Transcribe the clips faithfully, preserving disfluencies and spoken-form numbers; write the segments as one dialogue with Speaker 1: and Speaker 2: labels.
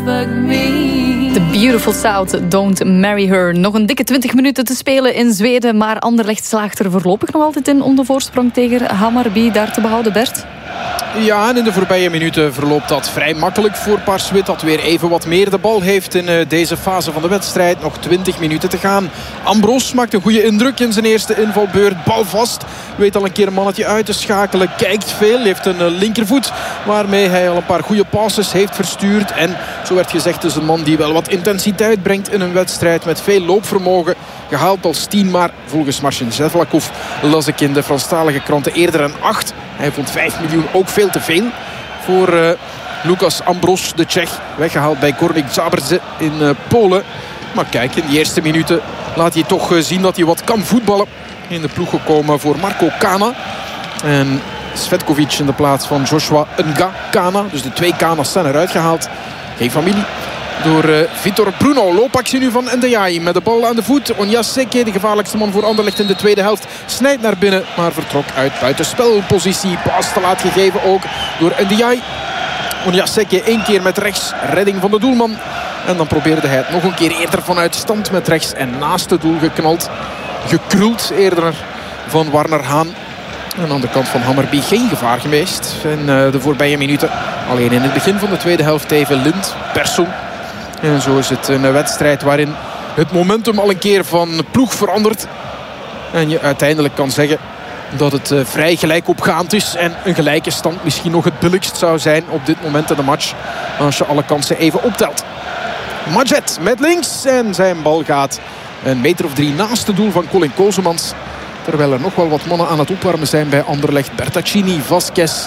Speaker 1: The Beautiful South, Don't Marry Her. Nog een dikke twintig minuten te spelen in Zweden, maar Anderlecht slaagt er voorlopig nog altijd in om de voorsprong tegen Hammarby daar te behouden, Bert.
Speaker 2: Ja, en in de voorbije minuten verloopt dat vrij makkelijk voor Paars-Wit, dat weer even wat meer de bal heeft in uh, deze fase van de wedstrijd. Nog twintig minuten te gaan. Ambros maakt een goede indruk in zijn eerste invalbeurt. Bal vast, weet al een keer een mannetje uit te schakelen. Kijkt veel, heeft een uh, linkervoet waarmee hij al een paar goede passes heeft verstuurd. En zo werd gezegd, is een man die wel wat intensiteit brengt in een wedstrijd met veel loopvermogen. Gehaald als tien, maar volgens Marcin Zevlakov las ik in de Franstalige kranten eerder een acht. Hij vond vijf miljoen ook veel te veel voor uh, Lukas Ambros, de Tsjech. Weggehaald bij Górnik Zabrze in uh, Polen. Maar kijk, in die eerste minuten laat hij toch uh, zien dat hij wat kan voetballen. In de ploeg gekomen voor Marko Kana. En Svetkovic in de plaats van Joshua Nga Kana. Dus de twee Kana's zijn eruit gehaald. Geen familie. Door uh, Vitor Bruno. Loopactie nu van Ndiaye met de bal aan de voet. Onyaseke, de gevaarlijkste man voor Anderlecht in de tweede helft, snijdt naar binnen, maar vertrok uit buitenspelpositie. Pas te laat gegeven ook door Ndiaye. Onyaseke één keer met rechts, redding van de doelman. En dan probeerde hij het nog een keer eerder vanuit stand met rechts en naast het doel geknald. Gekruld eerder van Warner Haan. En aan de kant van Hammarby geen gevaar geweest in uh, de voorbije minuten. Alleen in het begin van de tweede helft even Lind, Persson. En zo is het een wedstrijd waarin het momentum al een keer van ploeg verandert. En je uiteindelijk kan zeggen dat het uh, vrij gelijk opgaand is. En een gelijke stand misschien nog het billigst zou zijn op dit moment in de match. Als je alle kansen even optelt. Madjet met links. En zijn bal gaat een meter of drie naast het doel van Colin Kozemans. Terwijl er nog wel wat mannen aan het opwarmen zijn bij Anderlecht. Bertaccini, Vasquez,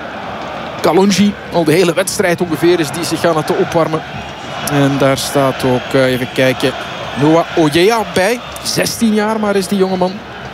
Speaker 2: Kalonji. Al de hele wedstrijd ongeveer is die zich aan het opwarmen. En daar staat ook, uh, even kijken, Noah Ojea bij. zestien jaar maar is die jongeman.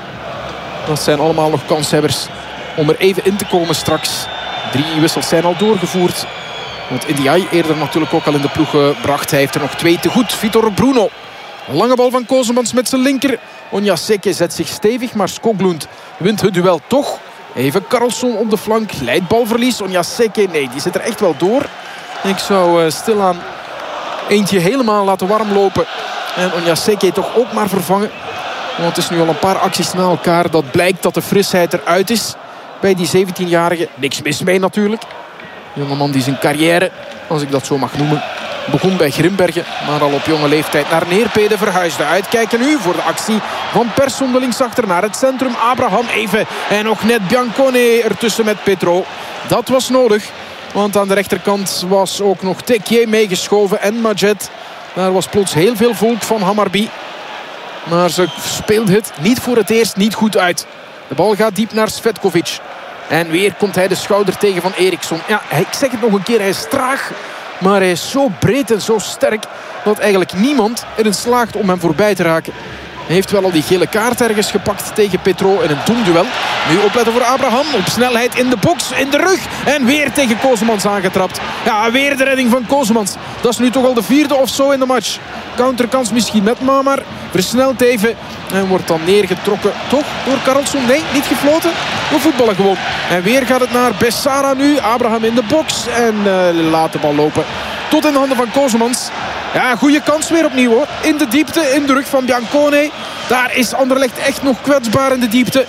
Speaker 2: Dat zijn allemaal nog kanshebbers om er even in te komen straks. Drie wissels zijn al doorgevoerd. Want Ndiaye eerder natuurlijk ook al in de ploeg gebracht. Hij heeft er nog twee te goed. Vitor Bruno. Lange bal van Kozemans met zijn linker. Onyaseke zet zich stevig, maar Skoglund wint het duel toch. Even Karlsson op de flank. Leidt balverlies. Onyaseke, nee, die zit er echt wel door. Ik zou uh, stilaan eentje helemaal laten warm lopen. En Onyaseke toch ook maar vervangen. Want het is nu al een paar acties na elkaar dat blijkt dat de frisheid eruit is. Bij die zeventienjarige. Niks mis mee natuurlijk. Een jongeman die zijn carrière, als ik dat zo mag noemen, begon bij Grimbergen. Maar al op jonge leeftijd naar Neerpede verhuisde. Uitkijken nu voor de actie van Persson de linksachter naar het centrum. Abraham even. En nog net Biancone ertussen met Petro. Dat was nodig. Want aan de rechterkant was ook nog Tekier meegeschoven en Madjet. Daar was plots heel veel volk van Hammarby. Maar ze speelde het niet voor het eerst niet goed uit. De bal gaat diep naar Svetkovic. En weer komt hij de schouder tegen van Eriksson. Ja, ik zeg het nog een keer, hij is traag. Maar hij is zo breed en zo sterk dat eigenlijk niemand erin slaagt om hem voorbij te raken. Hij heeft wel al die gele kaart ergens gepakt tegen Petro in een doemduel. Nu opletten voor Abraham. Op snelheid in de box, in de rug. En weer tegen Kozemans aangetrapt. Ja, weer de redding van Kozemans. Dat is nu toch al de vierde of zo in de match. Counterkans misschien met Mamar. Versnelt even. En wordt dan neergetrokken. Toch? Door Karlsson? Nee, niet gefloten. We voetballen gewoon. En weer gaat het naar Bessara nu. Abraham in de box. En uh, laat de bal lopen. Tot in de handen van Kozemans. Ja, goede kans weer opnieuw hoor. In de diepte, in de rug van Biancone. Daar is Anderlecht echt nog kwetsbaar in de diepte.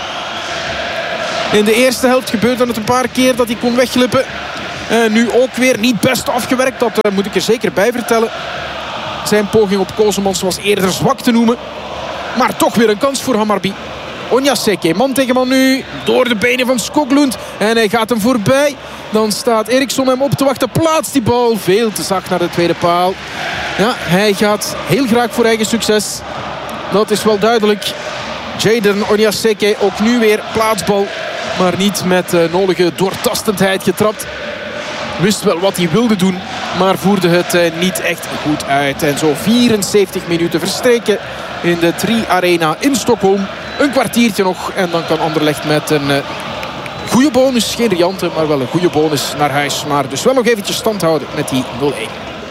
Speaker 2: In de eerste helft gebeurde het een paar keer dat hij kon wegglippen. En nu ook weer niet best afgewerkt. Dat uh, moet ik er zeker bij vertellen. Zijn poging op Kozemans was eerder zwak te noemen. Maar toch weer een kans voor Hammarby. Onyaseke, man tegen man nu. Door de benen van Skoglund. En hij gaat hem voorbij. Dan staat Eriksson hem op te wachten. Plaatst die bal veel te zacht naar de tweede paal. Ja, hij gaat heel graag voor eigen succes. Dat is wel duidelijk. Jadon Onyaseke ook nu weer plaatsbal. Maar niet met uh, nodige doortastendheid getrapt. Wist wel wat hij wilde doen. Maar voerde het uh, niet echt goed uit. En zo vierenzeventig minuten verstreken in de Tri Arena in Stockholm. Een kwartiertje nog. En dan kan Anderlecht met een uh, goede bonus. Geen riante, maar wel een goede bonus naar huis. Maar dus wel nog eventjes stand houden met die nul-één.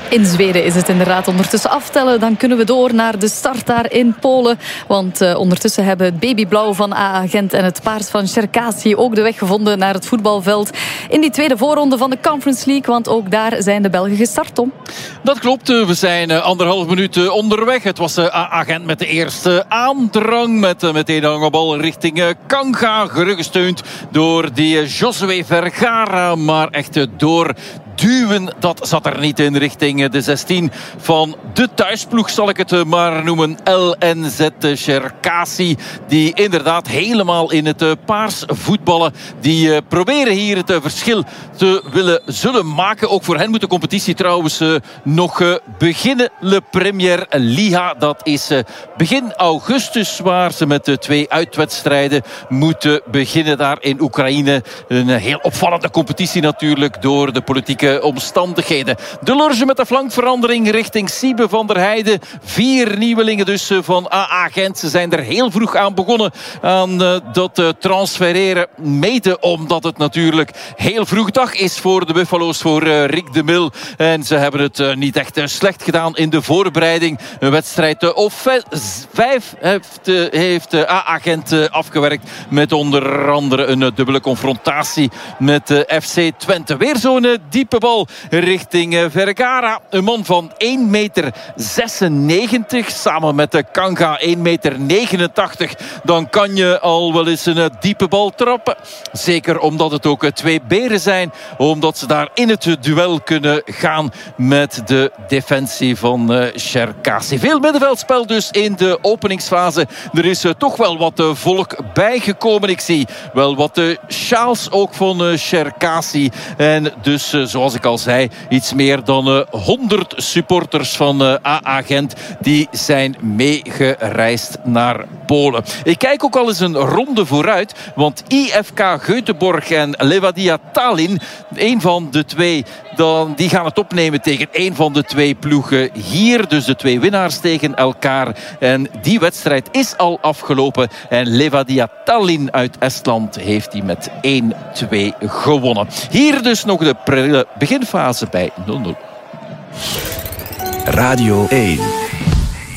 Speaker 1: In Zweden is het inderdaad ondertussen aftellen. Dan kunnen we door naar de start daar in Polen. Want uh, ondertussen hebben het babyblauw van A A Gent en het paars van Cherkasy ook de weg gevonden naar het voetbalveld. In die tweede voorronde van de Conference League. Want ook daar zijn de Belgen gestart, Tom.
Speaker 3: Dat klopt. We zijn anderhalf minuut onderweg. Het was A A Gent met de eerste aandrang. Met meteen een lange bal richting Kanga. Gerugsteund door die Josué Vergara. Maar echt door... duwen, dat zat er niet in richting de zestien van de thuisploeg, zal ik het maar noemen. L N Z Cherkasy, die inderdaad helemaal in het paars voetballen. Die proberen hier het verschil te willen zullen maken. Ook voor hen moet de competitie trouwens nog beginnen. Le Premier Liga, dat is begin augustus, waar ze met de twee uitwedstrijden moeten beginnen daar in Oekraïne. Een heel opvallende competitie natuurlijk door de politieke omstandigheden. De Lorge met de flankverandering richting Siebe van der Heijden. Vier nieuwelingen dus van A A Gent. Ze zijn er heel vroeg aan begonnen aan uh, dat uh, transfereren. Mede omdat het natuurlijk heel vroeg dag is voor de Buffalo's, voor uh, Rick de Mil. En ze hebben het uh, niet echt uh, slecht gedaan in de voorbereiding. Een wedstrijd uh, of vijf heeft, uh, heeft uh, A A Gent uh, afgewerkt. Met onder andere een uh, dubbele confrontatie met uh, F C Twente. Weer zo'n uh, diepe bal richting uh, Vergara. Een man van één meter zesennegentig. Samen met de Kanga één meter negenentachtig. Dan kan je al wel eens een uh, diepe bal trappen. Zeker omdat het ook uh, twee beren zijn. Omdat ze daar in het duel kunnen gaan met de defensie van uh, Cherkasy. Veel middenveldspel dus in de openingsfase. Er is uh, toch wel wat uh, volk bijgekomen. Ik zie wel wat uh, sjaals ook van uh, Cherkasy. En dus uh, zoals ik al zei, iets meer dan uh, honderd supporters van uh, A A Gent die zijn meegereisd naar Polen. Ik kijk ook al eens een ronde vooruit, want I F K Göteborg en Levadia Tallinn, een van de twee, dan, die gaan het opnemen tegen een van de twee ploegen hier. Dus de twee winnaars tegen elkaar. En die wedstrijd is al afgelopen. En Levadia Tallinn uit Estland heeft die met één twee gewonnen. Hier dus nog de prille beginfase bij nul nul.
Speaker 4: Radio één.